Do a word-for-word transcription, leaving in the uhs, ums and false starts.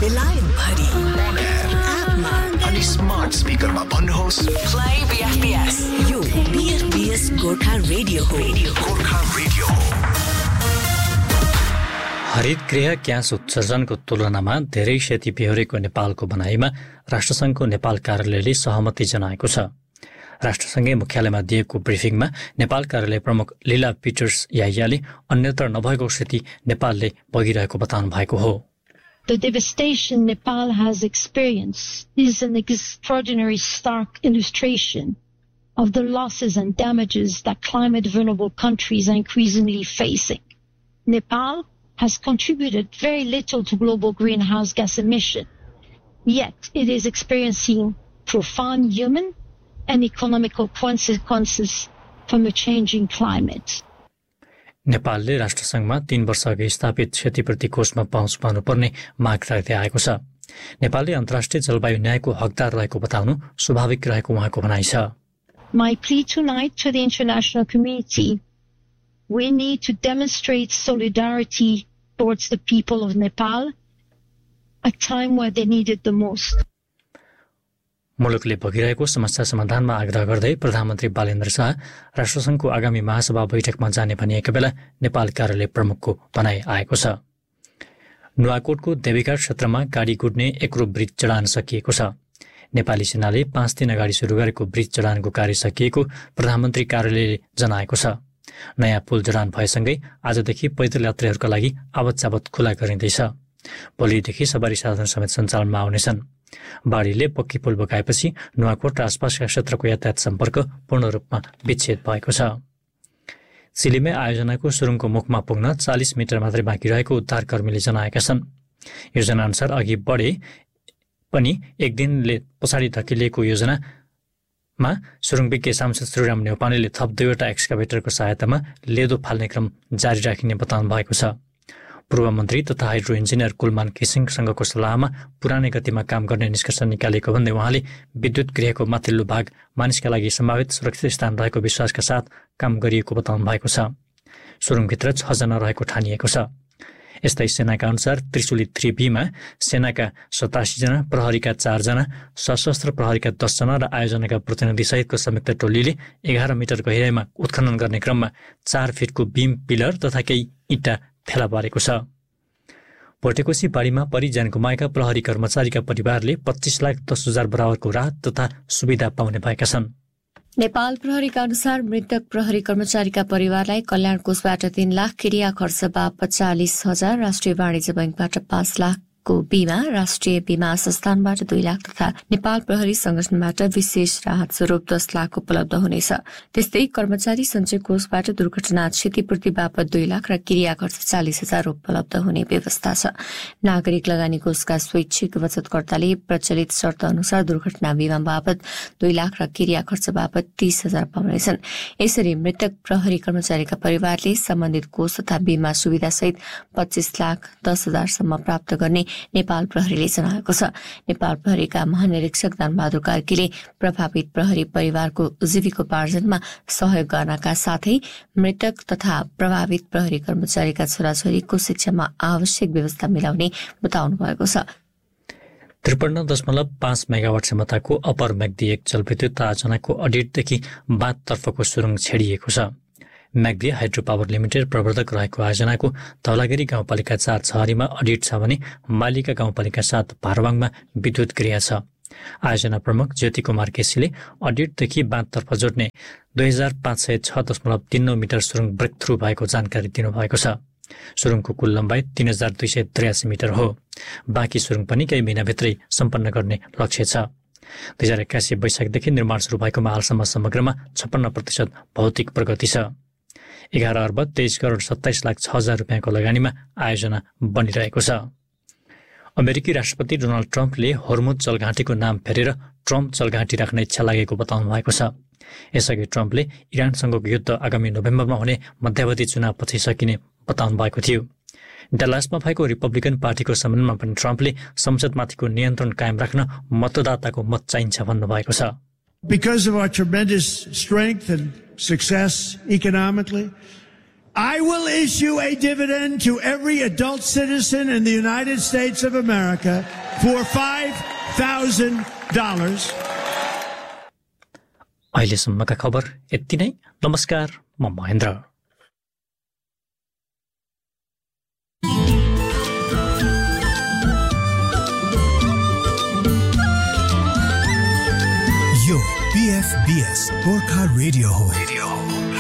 बेलायत भरि On air, एपमा अनि स्मार्ट स्पिकरमा भन्नुहोस् प्ले बीएफपीएस यो बीएफपीएस गोर्खा रेडियो हो गोर्खा रेडियो हो। हरित गृह ग्यास उत्सर्जनको तुलनामा धेरै क्षति बेहोरेको नेपालको भनाइमा राष्ट्रसङ्घको नेपाल कार्यालयले सहमति जनाएको छ। राष्ट्रसङ्घीय मुख्यालयमा दिएको ब्रिफिङमा नेपाल कार्यालय प्रमुख लीला पिटर्स यायाले अन्यत्र नभएको क्षति नेपालले भोगिरहेको बताउनु भएको हो। The devastation Nepal has experienced is an extraordinary stark illustration of the losses and damages that climate-vulnerable countries are increasingly facing. Nepal has contributed very little to global greenhouse gas emission, yet it is experiencing profound human and economical consequences from a changing climate. नेपालले राष्ट्रसङ्घमा तीन वर्ष अघि स्थापित क्षतिपूर्ति कोषमा पहुँच पाउनुपर्ने माग राख्दै आएको छ। नेपालले अन्तर्राष्ट्रिय जलवायु न्यायको हकदार रहेको बताउनु स्वाभाविक रहेको उहाँको भनाइ छ। My plea tonight to the international community, we need to demonstrate solidarity towards the people of Nepal at a time where they need it the most. मुलुकले भोगिरहेको समस्या समाधानमा आग्रह गर्दै प्रधानमन्त्री बालेन्द्र शाह राष्ट्रसङ्घको आगामी महासभा बैठकमा जाने भनिएका बेला नेपाल कार्यालय प्रमुखको भनाइ आएको छ। नुवाकोटको देवीघाट क्षेत्रमा गाडी गुड्ने एकरो ब्रिज जडान सकिएको छ। नेपाली सेनाले पाँच दिन अगाडि सुरु गरेको ब्रिज जडानको कार्य सकिएको प्रधानमन्त्री कार्यालयले जनाएको छ। नयाँ पुल जडान भएसँगै आजदेखि पैदल यात्रीहरूका लागि आवत जावत खुला गरिँदैछ। भोलिदेखि सवारी साधन समेत सञ्चालनमा आउनेछन्। बाढीले पक्की पुल बोकाएपछि नुवाकोट र आसपासका क्षेत्रको यातायात सम्पर्क पूर्ण रूपमा विच्छेद भएको छ। चिलीमै आयोजनाको सुरुङको मुखमा पुग्न चालिस मिटर मात्रै बाँकी रहेको उद्धारकर्मीले जनाएका छन्। योजना अनुसार अघि बढे पनि एक दिनले पछाडि धकिलिएको योजनामा सुरुङ विज्ञ सांसद श्रीराम नेउपानेले थप दुईवटा एक्सकाभेटरको सहायतामा लेदो फाल्ने क्रम जारी राखिने बताउनु भएको छ। पूर्व मन्त्री तथा हाइड्रो इन्जिनियर कुलमान केसिङसँगको सल्लाहमा पुरानै गतिमा काम गर्ने निष्कर्ष निकालेको भन्दै उहाँले विद्युत गृहको माथिल्लो भाग मानिसका लागि सम्भावित सुरक्षित स्थान रहेको विश्वासका साथ काम गरिएको बताउनु भएको छ। सुरुङभित्र छजना रहेको ठानिएको छ। यस्तै सेनाका अनुसार त्रिशुली थ्री बीमा सेनाका सतासीजना, प्रहरीका चारजना, सशस्त्र प्रहरीका दसजना र आयोजनाका प्रतिनिधि सहितको संयुक्त टोलीले एघार मिटर गहिराइमा उत्खनन गर्ने क्रममा चार फिटको बीम पिलर तथा केही इँटा फेला पारेको छ। भोटेकोशी बाढीमा परि ज्यान गुमाएका प्रहरी कर्मचारीका परिवारले पच्चीस लाख दस हजार बराबरको राहत तथा सुविधा पाउने भएका छन्। नेपाल प्रहरीका अनुसार मृतक प्रहरी कर्मचारीका परिवारलाई कल्याण कोषबाट तीन लाख, क्रिया खर्च बापत चालिस हजार, राष्ट्रिय वाणिज्य बैंकबाट पाँच लाख को बीमा, राष्ट्रिय बीमा संस्थानबाट दुई लाख तथा नेपाल प्रहरी संगठनबाट विशेष राहत स्वरूप दस लाख उपलब्ध हुनेछ। त्यस्तै कर्मचारी सञ्चय कोषबाट दुर्घटना क्षतिपूर्ति बापत दुई लाख र क्रिया खर्च चालिस हजार उपलब्ध हुने व्यवस्था छ। नागरिक लगानी कोषका स्वैच्छिक बचतकर्ताले प्रचलित शर्त अनुसार दुर्घटना बीमा बापत दुई लाख र क्रिया खर्च बापत तीस हजार पाउनेछन्। यसरी मृतक प्रहरी कर्मचारीका परिवारले सम्बन्धित कोष तथा बीमा सुविधा सहित पच्चीस लाख दस हजारसम्म प्राप्त गर्ने नेपाल प्रहरीले जनाएको छ। नेपाल प्रहरीका महानिरीक्षक दानबहादुर कार्कीले प्रभावित प्रहरी परिवारको जीविकोपार्जनमा सहयोग गर्नका साथै मृतक तथा प्रभावित प्रहरी कर्मचारीका छोराछोरीको शिक्षामा आवश्यक व्यवस्था मिलाउने बताउनु भएको छ। त्रिपन्न दशमलव पाँच मेगावाट क्षमताको अपर म्याग्दी एक जलविद्युत आयोजनाको अडिटदेखि बाँधतर्फको सुरुङ छेडिएको छ। म्याग्दी हाइड्रो पावर लिमिटेड प्रवर्धक रहेको आयोजनाको धौलागिरी गाउँपालिका चार छहरीमा अडिट छ भने मालिका गाउँपालिका सात भारवाङमा विद्युत गृह छ। आयोजना प्रमुख ज्योति कुमार केसीले अडिटदेखि बाँधतर्फ जोड्ने दुई हजार पाँच सय छ दशमलव तीन नौ मिटर सुरुङ ब्रेक थ्रू भएको जानकारी दिनुभएको छ। सुरुङको कुल लम्बाइ तीन हजार दुई सय त्रियासी मिटर हो। बाँकी सुरुङ पनि केही महिनाभित्रै सम्पन्न गर्ने लक्ष्य छ। दुई हजार एक्कासी वैशाखदेखि निर्माण सुरु भएकोमा हालसम्म समग्रमा छप्पन्न प्रतिशत भौतिक प्रगति छ। एघार अर्ब तेइस करोड सत्ताइस लाख छ हजार रुपियाँको लगानीमा आयोजना बनिरहेको छ। अमेरिकी राष्ट्रपति डोनाल्ड ट्रम्पले होर्मुज जलघाँटीको नाम फेरेर ट्रम्प जलघाँटी राख्ने इच्छा लागेको बताउनु भएको छ। यसअघि ट्रम्पले इरानसँगको युद्ध आगामी नोभेम्बरमा हुने मध्यावधि चुनावपछि सकिने बताउनु भएको थियो। डलासमा भएको रिपब्लिकन पार्टीको सम्मेलनमा पनि ट्रम्पले संसदमाथिको नियन्त्रण कायम राख्न मतदाताको मत चाहिन्छ भन्नुभएको छ। Because of our tremendous strength and success economically, I will issue a dividend to every adult citizen in the United States of America for five thousand dollars. अहिलेसम्मका खबर यति नै। नमस्कार, म महेन्द्र। यो पीएफबीएस गोर्खा रेडियो हो।